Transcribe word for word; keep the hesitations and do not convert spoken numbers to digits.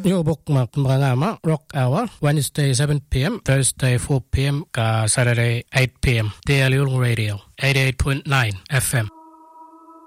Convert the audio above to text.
Yung bok mak mga ma rock hour Wednesday seven p.m. Thursday four p.m. ka Saturday eight p.m. Daily Radio eighty-eight point nine F M.